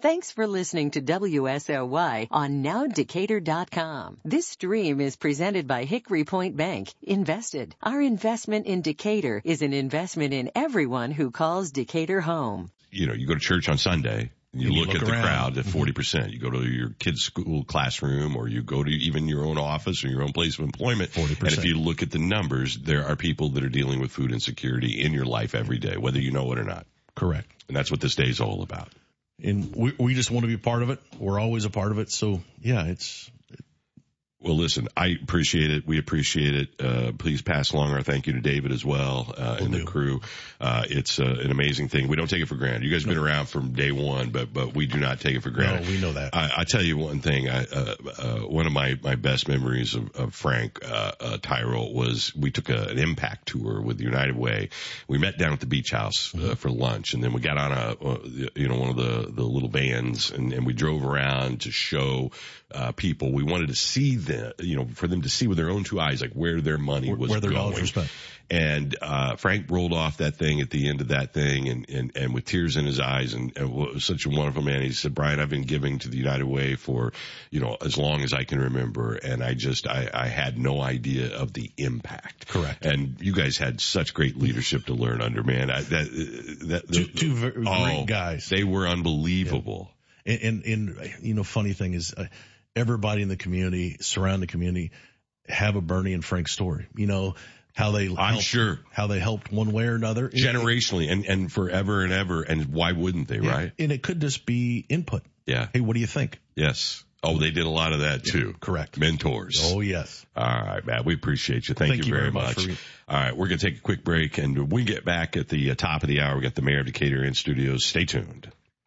Thanks for listening to WSOY on NowDecatur.com. This stream is presented by Hickory Point Bank. Invested. Our investment in Decatur is an investment in everyone who calls Decatur home. You know, you go to church on Sunday. You look at the crowd at 40%. You go to your kid's school classroom, or you go to even your own office or your own place of employment. 40%. And if you look at the numbers, there are people that are dealing with food insecurity in your life every day, whether you know it or not. Correct. And that's what this day is all about. And we just want to be a part of it. We're always a part of it. So, yeah, Well, listen, I appreciate it. We appreciate it. Please pass along our thank you to David as well, and the crew. It's an amazing thing. We don't take it for granted. You guys have been around from day one, but we do not take it for granted. No, we know that. I tell you one thing. One of my best memories of Frank Tyrell was we took an impact tour with United Way. We met down at the beach house for lunch, and then we got on one of the little vans, and we drove around to show people. We wanted to see them. For them to see with their own two eyes, like where their money was where their going. dollars were spent. And Frank rolled off that thing at the end of that thing, and with tears in his eyes, and was such a wonderful man. He said, "Brian, I've been giving to the United Way for as long as I can remember, and I had no idea of the impact." Correct. And you guys had such great leadership to learn under, man. Two great guys. They were unbelievable. Yeah. And funny thing is. Everybody in the community, surrounding community, have a Bernie and Frank story. How they how they helped one way or another. Generationally and forever and ever. And why wouldn't they, right? And it could just be input. Yeah. Hey, what do you think? Yes. Oh, they did a lot of that too. Correct. Mentors. Oh, yes. All right, Matt. We appreciate you. Thank you very much. All right. We're going to take a quick break, and when we get back at the top of the hour, we got the mayor of Decatur in studios. Stay tuned.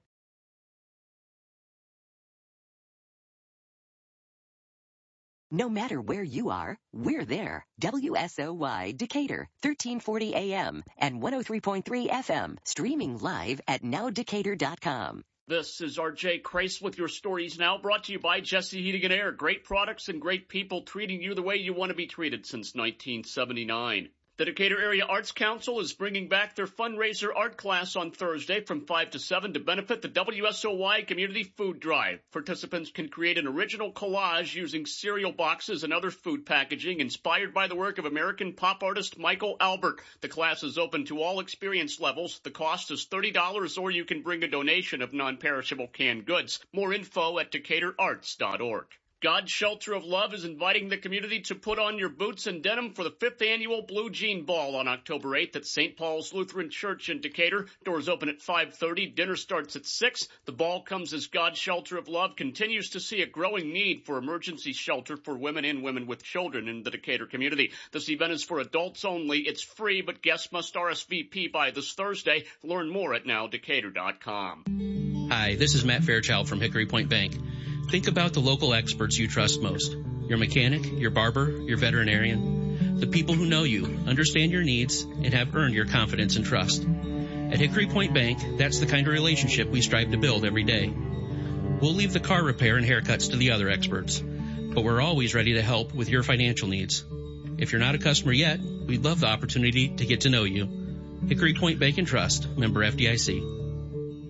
No matter where you are, we're there. WSOY Decatur, 1340 AM and 103.3 FM, streaming live at NowDecatur.com. This is R.J. Kreis with your Stories Now, brought to you by Jesse Heating and Air. Great products and great people treating you the way you want to be treated since 1979. The Decatur Area Arts Council is bringing back their fundraiser art class on Thursday from 5 to 7 to benefit the WSOY Community Food Drive. Participants can create an original collage using cereal boxes and other food packaging inspired by the work of American pop artist Michael Albert. The class is open to all experience levels. The cost is $30, or you can bring a donation of non-perishable canned goods. More info at DecaturArts.org. God's Shelter of Love is inviting the community to put on your boots and denim for the 5th annual Blue Jean Ball on October 8th at St. Paul's Lutheran Church in Decatur. Doors open at 5:30. Dinner starts at 6. The ball comes as God's Shelter of Love continues to see a growing need for emergency shelter for women and women with children in the Decatur community. This event is for adults only. It's free, but guests must RSVP by this Thursday. Learn more at NowDecatur.com. Hi, this is Matt Fairchild from Hickory Point Bank. Think about the local experts you trust most. Your mechanic, your barber, your veterinarian. The people who know you, understand your needs, and have earned your confidence and trust. At Hickory Point Bank, that's the kind of relationship we strive to build every day. We'll leave the car repair and haircuts to the other experts, but we're always ready to help with your financial needs. If you're not a customer yet, we'd love the opportunity to get to know you. Hickory Point Bank and Trust, member FDIC.